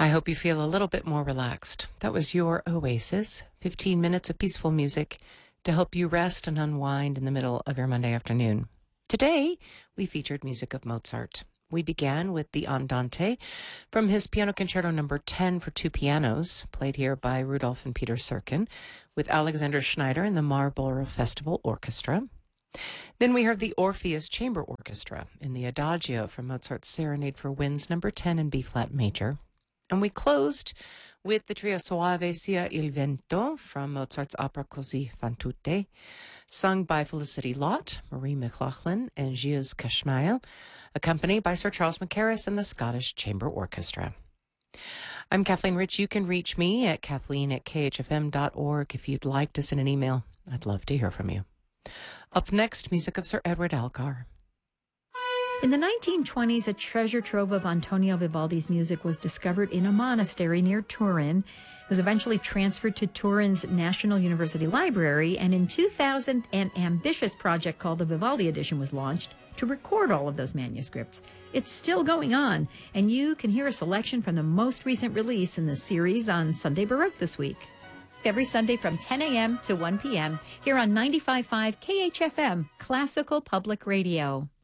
I hope you feel a little bit more relaxed. That was your Oasis, 15 minutes of peaceful music to help you rest and unwind in the middle of your Monday afternoon. Today, we featured music of Mozart. We began with the Andante from his Piano Concerto No. 10 for two pianos, played here by Rudolph and Peter Serkin, with Alexander Schneider and the Marlborough Festival Orchestra. Then we heard the Orpheus Chamber Orchestra in the Adagio from Mozart's Serenade for Winds No. 10 in B-flat major. And we closed with the trio Soave sia il vento from Mozart's opera Così fan tutte, sung by Felicity Lott, Marie McLaughlin, and Gilles Kashmail, accompanied by Sir Charles Mackerras and the Scottish Chamber Orchestra. I'm Kathleen Rich. You can reach me at kathleen@khfm.org if you'd like to send an email. I'd love to hear from you. Up next, music of Sir Edward Elgar. In the 1920s, a treasure trove of Antonio Vivaldi's music was discovered in a monastery near Turin. It was eventually transferred to Turin's National University Library, and in 2000, an ambitious project called the Vivaldi Edition was launched to record all of those manuscripts. It's still going on, and you can hear a selection from the most recent release in the series on Sunday Baroque this week. Every Sunday from 10 a.m. to 1 p.m. here on 95.5 KHFM, Classical Public Radio.